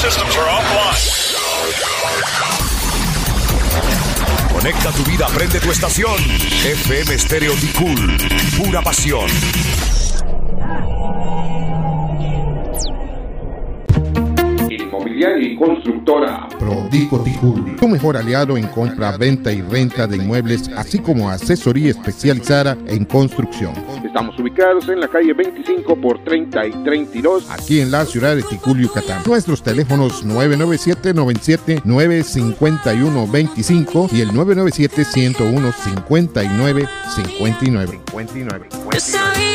systems are offline. Conecta tu vida, prende tu estación. FM Estéreo Ticul, pura pasión. Inmobiliaria y constructora Prodico Ticul, tu mejor aliado en compra, venta y renta de inmuebles, así como asesoría especializada en construcción. Estamos ubicados en la calle 25 por 30 y 32, aquí en la ciudad de Ticul, Yucatán. Nuestros teléfonos 997-97-951-25 y el 997-101-5959.